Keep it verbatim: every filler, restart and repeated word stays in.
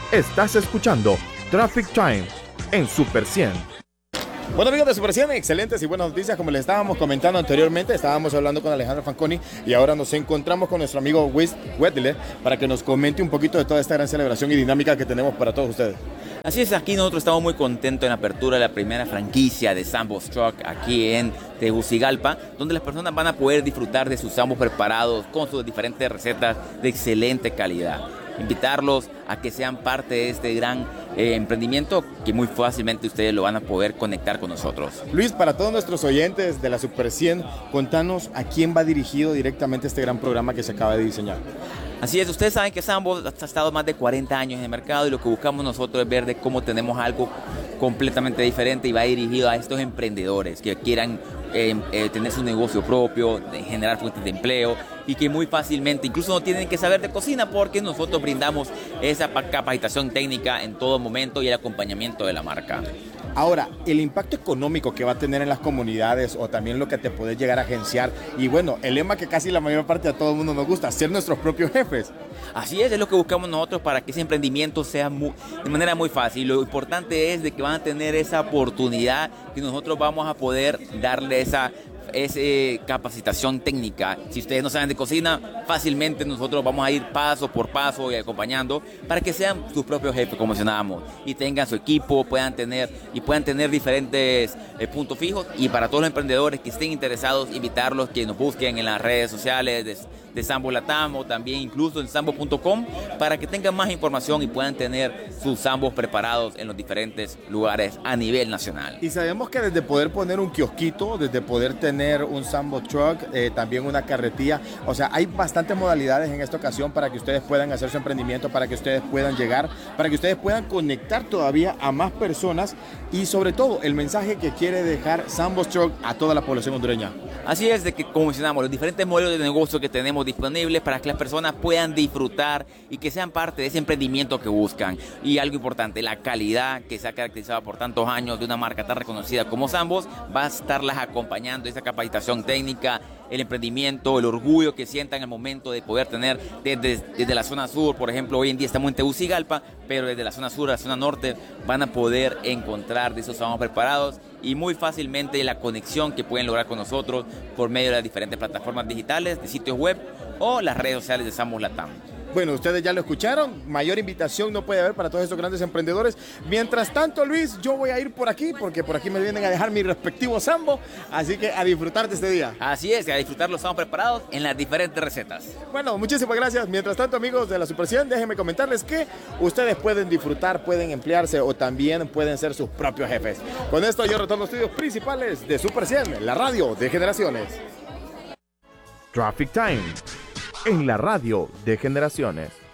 Estás escuchando Traffic Time en Super cien. Bueno, amigos de Super cien, excelentes y buenas noticias. Como les estábamos comentando anteriormente, estábamos hablando con Alejandro Fanconi y ahora nos encontramos con nuestro amigo Wiz Wedler para que nos comente un poquito de toda esta gran celebración y dinámica que tenemos para todos ustedes. Así es, aquí nosotros estamos muy contentos en la apertura de la primera franquicia de Sambos Truck aquí en Tegucigalpa, donde las personas van a poder disfrutar de sus sambos preparados con sus diferentes recetas de excelente calidad. Invitarlos a que sean parte de este gran eh, emprendimiento que muy fácilmente ustedes lo van a poder conectar con nosotros. Luis, para todos nuestros oyentes de la Super cien, contanos a quién va dirigido directamente este gran programa que se acaba de diseñar. Así es, ustedes saben que Sambos ha estado más de cuarenta años en el mercado y lo que buscamos nosotros es ver de cómo tenemos algo completamente diferente y va dirigido a estos emprendedores que quieran eh, eh, tener su negocio propio, de generar fuentes de empleo y que muy fácilmente, incluso no tienen que saber de cocina porque nosotros brindamos esa capacitación técnica en todo momento y el acompañamiento de la marca. Ahora, el impacto económico que va a tener en las comunidades o también lo que te puedes llegar a agenciar y bueno, el lema que casi la mayor parte de todo el mundo nos gusta, ser nuestros propios jefes. Así es, es lo que buscamos nosotros para que ese emprendimiento sea muy, de manera muy fácil. Lo importante es de que van a tener esa oportunidad que nosotros vamos a poder darle esa es eh, capacitación técnica. Si ustedes no saben de cocina, fácilmente nosotros vamos a ir paso por paso y acompañando para que sean sus propios jefes, como mencionábamos, y tengan su equipo, puedan tener y puedan tener diferentes eh, puntos fijos. Y para todos los emprendedores que estén interesados, invitarlos que nos busquen en las redes sociales de, de Sambos Latam o también incluso en sambos punto com para que tengan más información y puedan tener sus sambos preparados en los diferentes lugares a nivel nacional. Y sabemos que desde poder poner un kiosquito, desde poder tener tener un Sambo Truck, eh, también una carretilla, o sea, hay bastantes modalidades en esta ocasión para que ustedes puedan hacer su emprendimiento, para que ustedes puedan llegar, para que ustedes puedan conectar todavía a más personas y sobre todo el mensaje que quiere dejar Sambo Truck a toda la población hondureña. Así es, de que como mencionamos, los diferentes modelos de negocio que tenemos disponibles para que las personas puedan disfrutar y que sean parte de ese emprendimiento que buscan. Y algo importante, la calidad que se ha caracterizado por tantos años de una marca tan reconocida como Sambos va a estarlas acompañando esa capacitación técnica, el emprendimiento, el orgullo que sientan al momento de poder tener desde, desde la zona sur, por ejemplo, hoy en día estamos en Tegucigalpa, pero desde la zona sur a la zona norte van a poder encontrar de esos sambos preparados y muy fácilmente la conexión que pueden lograr con nosotros por medio de las diferentes plataformas digitales, de sitios web o las redes sociales de Sambos Latam. Bueno, ustedes ya lo escucharon, mayor invitación no puede haber para todos estos grandes emprendedores. Mientras tanto, Luis, yo voy a ir por aquí, porque por aquí me vienen a dejar mi respectivo sambo, así que a disfrutar de este día. Así es, a disfrutar los sambos preparados en las diferentes recetas. Bueno, muchísimas gracias. Mientras tanto, amigos de la Super cien, déjenme comentarles que ustedes pueden disfrutar, pueden emplearse o también pueden ser sus propios jefes. Con esto yo retorno a los estudios principales de Super cien, la radio de generaciones. Traffic Time en la radio de generaciones.